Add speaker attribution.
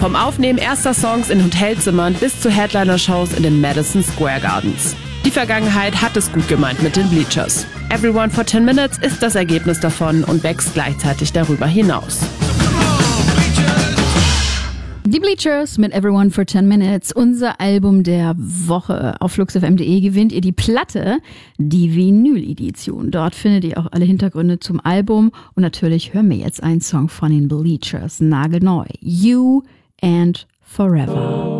Speaker 1: Vom Aufnehmen erster Songs in Hotelzimmern bis zu Headliner-Shows in den Madison Square Gardens. Die Vergangenheit hat es gut gemeint mit den Bleachers. Everyone for 10 Minutes ist das Ergebnis davon und wächst gleichzeitig darüber hinaus.
Speaker 2: Die Bleachers mit Everyone for 10 Minutes, unser Album der Woche. Auf fluxfm.de gewinnt ihr die Platte, die Vinyl-Edition. Dort findet ihr auch alle Hintergründe zum Album. Und natürlich hören wir jetzt einen Song von den Bleachers, nagelneu. You and Forever.